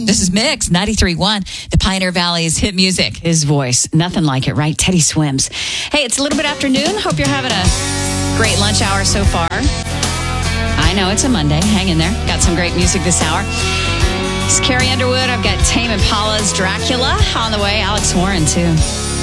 This is Mix 93.1, the Pioneer Valley's hit music. His voice, nothing like it, right? Teddy Swims. Hey, it's a little bit after noon. Hope you're having a great lunch hour so far. I know it's a Monday. Hang in there. Got some great music this hour. It's Carrie Underwood. I've got Tame Impala's Dracula on the way. Alex Warren, too.